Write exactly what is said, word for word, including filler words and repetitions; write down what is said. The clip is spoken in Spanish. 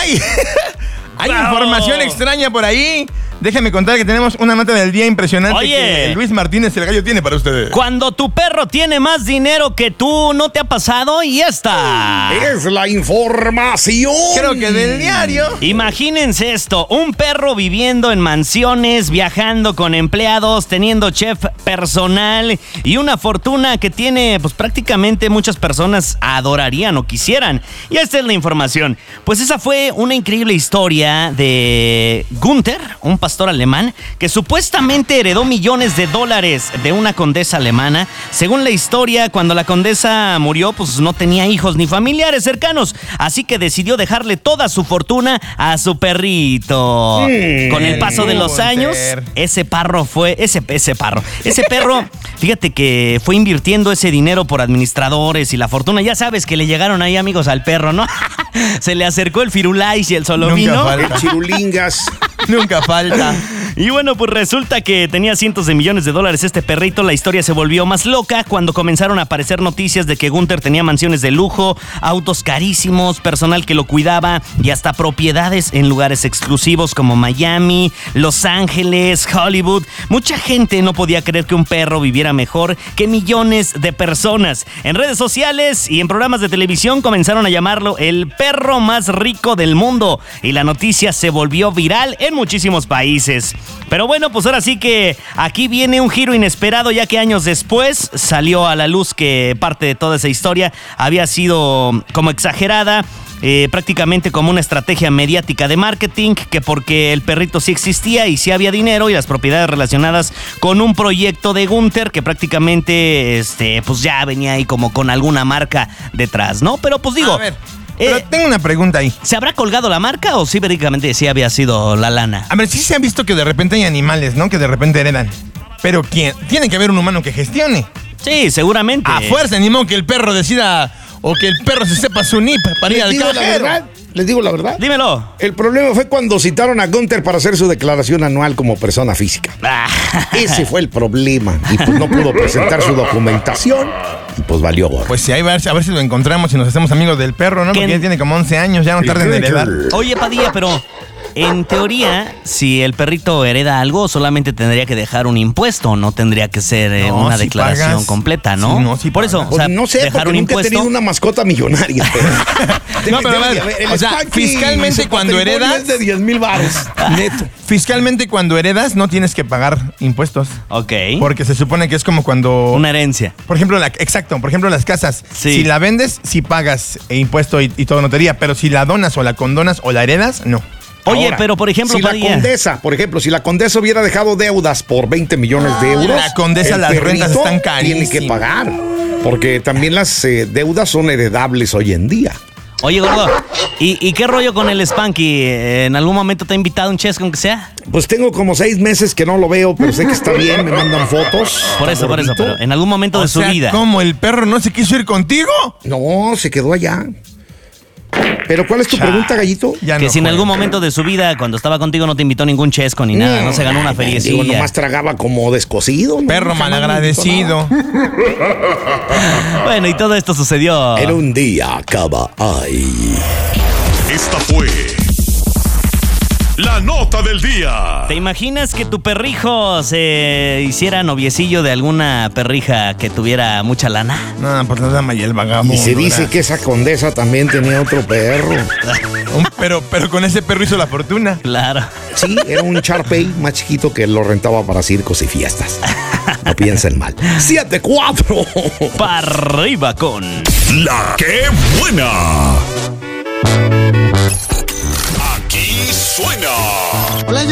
hay, hay Bravo. información extraña por ahí. Déjame contar que tenemos una nota del día impresionante. Oye. Que Luis Martínez el Gallo tiene para ustedes. Cuando tu perro tiene más dinero que tú, ¿no te ha pasado? Y esta. Es la información. Creo que del diario. Imagínense esto, un perro viviendo en mansiones, viajando con empleados, teniendo chef personal y una fortuna que tiene, pues prácticamente muchas personas adorarían o quisieran. Y esta es la información. Pues esa fue una increíble historia de Gunther, un pastor alemán que supuestamente heredó millones de dólares de una condesa alemana. Según la historia, cuando la condesa murió, pues no tenía hijos ni familiares cercanos, así que decidió dejarle toda su fortuna a su perrito. Mm, Con el paso de los años, ese parro fue, ese, ese parro, ese perro, fíjate que fue invirtiendo ese dinero por administradores y la fortuna. Ya sabes que le llegaron ahí amigos al perro, ¿no? Se le acercó el Firulais y el Solomino. Nunca falta. El Chirulingas. Nunca falta. Y bueno, pues resulta que tenía cientos de millones de dólares este perrito. La historia se volvió más loca cuando comenzaron a aparecer noticias de que Gunther tenía mansiones de lujo, autos carísimos, personal que lo cuidaba y hasta propiedades en lugares exclusivos como Miami, Los Ángeles, Hollywood. Mucha gente no podía creer que un perro viviera mejor que millones de personas. En redes sociales y en programas de televisión comenzaron a llamarlo el perro más rico del mundo y la noticia se volvió viral en muchísimos países. Pero bueno, pues ahora sí que aquí viene un giro inesperado, ya que años después salió a la luz que parte de toda esa historia había sido como exagerada, eh, prácticamente como una estrategia mediática de marketing, que porque el perrito sí existía y sí había dinero y las propiedades relacionadas con un proyecto de Gunther que prácticamente este, pues ya venía ahí como con alguna marca detrás, ¿no? Pero pues digo... A ver. Pero Eh, tengo una pregunta ahí. ¿Se habrá colgado la marca o sí verídicamente sí había sido la lana? A ver, sí se ha visto que de repente hay animales, ¿no? Que de repente heredan. Pero ¿quién? Tiene que haber un humano que gestione. Sí, seguramente. A fuerza, ni modo que el perro decida o que el perro se sepa su N I P para ir Les al digo la cajero. verdad. Les digo la verdad. Dímelo. El problema fue cuando citaron a Gunther para hacer su declaración anual como persona física. Ah. Ese fue el problema. Y pues no pudo presentar su documentación. Y pues valió gorro. Pues sí, ahí va a ver, si- a ver si lo encontramos y nos hacemos amigos del perro, ¿no? ¿Quién? Porque ya tiene como once años, ya no tarden en heredar. Oye, Padilla, pero en teoría, si el perrito hereda algo, solamente tendría que dejar un impuesto, no tendría que ser eh, No, una si declaración pagas. completa, ¿no? Sí, no, si Por eso, pagas. o sea, Pues no sé, dejar porque un nunca he impuesto. tenido una mascota millonaria. No, pero a ver, el o sea, Spanky, fiscalmente su cuando patrimonio heredas- es de diez mil baros, neto. Fiscalmente, cuando heredas, no tienes que pagar impuestos. Ok. Porque se supone que es como cuando... Una herencia. Por ejemplo, la, exacto, por ejemplo, las casas. Sí. Si la vendes, sí pagas eh, impuesto y, y todo notaría, pero si la donas o la condonas o la heredas, no. Oye, Ahora, pero por ejemplo, si la Padilla, condesa, por ejemplo, si la condesa hubiera dejado deudas por veinte millones de euros, La condesa, el las perrito rentas están carísimas. tiene que pagar, porque también las eh, deudas son heredables hoy en día. Oye, gordo, ¿y, ¿y qué rollo con el Spanky? ¿En algún momento te ha invitado un chesco, aunque sea? Pues tengo como seis meses que no lo veo, pero sé que está bien, me mandan fotos. Por eso, por eso, Gordito. pero en algún momento O de su sea, vida. ¿cómo el perro no se quiso ir contigo? No, se quedó allá. Pero ¿cuál es tu Chale. pregunta, Gallito? Ya Que no si en juega. algún momento de su vida, cuando estaba contigo, no te invitó ningún chesco ni nada, no se ganó una Digo, feriecilla. nomás tragaba como descosido. ¿no? Perro Jamás me malagradecido. invitó Bueno, y todo esto sucedió. nada. Era un día, acaba ahí. Esta fue la nota del día. ¿Te imaginas que tu perrijo se hiciera noviecillo de alguna perrija que tuviera mucha lana? No, pues la dama y el vagabundo. Y se dice ¿verdad? que esa condesa también tenía otro perro. Un- pero, pero con ese perro hizo la fortuna. Claro. Sí, era un Sharpei más chiquito que lo rentaba para circos y fiestas. No piensen mal. siete cuatro. Para arriba con... La que buena.